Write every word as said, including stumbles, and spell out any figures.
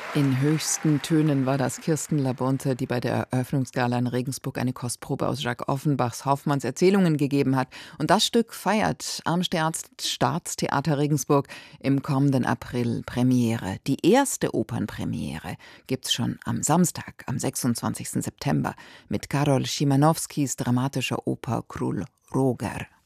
In höchsten Tönen war das Kirsten Labonte, die bei der Eröffnungsgala in Regensburg eine Kostprobe aus Jacques Offenbachs Hoffmanns Erzählungen gegeben hat. Und das Stück feiert am Staatstheater Regensburg im kommenden April Premiere. Die erste Opernpremiere gibt's schon am Samstag, am sechsundzwanzigsten September, mit Karol Szymanowskis dramatischer Oper Król Róger.